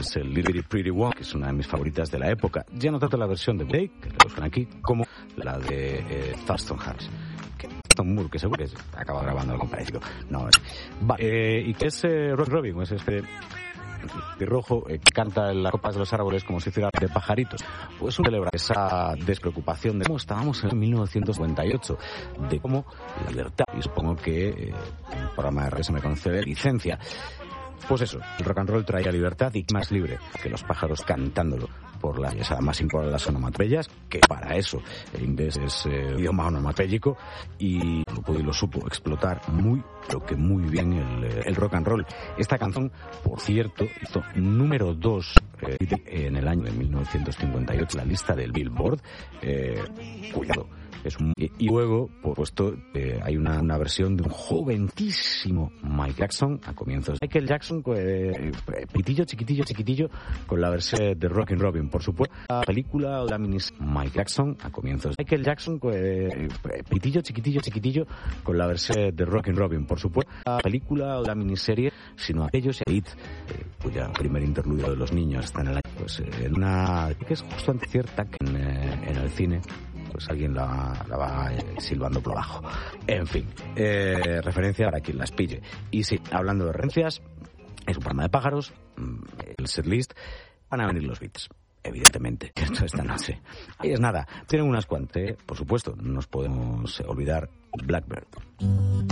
es el Little Pretty Woman, que es una de mis favoritas de la época. Ya no tanto la versión de Blake, que lo suena aquí, como la de Thurston Harris. Moore, que seguro que acaba grabando algo parecido. No, y que es Rock Robin, es este rojo que canta en las copas de los árboles como si fuera de pajaritos. Pues celebra esa despreocupación de cómo estábamos en 1998, de cómo la libertad, y supongo que el programa de radio se me concede licencia. Pues eso, el rock and roll traía libertad y más libre que los pájaros cantándolo por la esa más importante las onomatopeyas, que para eso el inglés es idioma onomatopéyico y lo supo explotar pero que muy bien el rock and roll. Esta canción, por cierto, hizo número 2 en el año de 1958 la lista del Billboard. Cuidado. Y luego, por supuesto, hay una versión de un jovencísimo Mike Jackson a comienzos. Michael Jackson, chiquitillo, con la versión de Rockin' Robin, por supuesto. La película o la miniserie Mike Jackson a comienzos. Michael Jackson, chiquitillo, con la versión de Rockin' Robin, por supuesto. La película o la miniserie, sino aquellos It, cuya primer interludio de los niños está en el año, pues en una que es justo antes cierta que en el cine. Pues alguien la va silbando por abajo. En fin, referencia para quien las pille. Y sí, hablando de referencias, es un programa de pájaros, el setlist, van a venir los beats, evidentemente, esta noche. Ahí es nada, tienen unas cuantas, por supuesto, no nos podemos olvidar Blackbird.